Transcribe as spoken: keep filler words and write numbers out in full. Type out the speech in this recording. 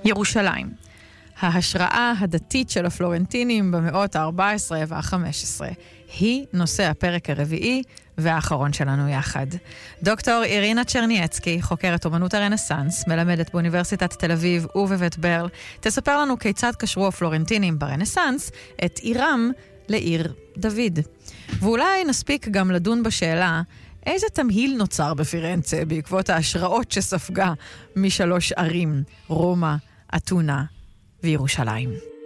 ירושלים, ההשראה הדתית של הפלורנטינים במאות ה-ארבע עשרה וה-חמש עשרה, היא נושא הפרק הרביעי והאחרון שלנו יחד. דוקטור אירינה צ'רניאצקי, חוקרת אומנות הרנסנס, מלמדת באוניברסיטת תל אביב ובבית ברל, תספר לנו כיצד קשרו הפלורנטינים ברנסנס את עירם לעיר דוד. ואולי נספיק גם לדון בשאלה איזה תמהיל נוצר בפירנצה בעקבות ההשראות שספגה משלוש ערים, רומא, אתונה וירושלים.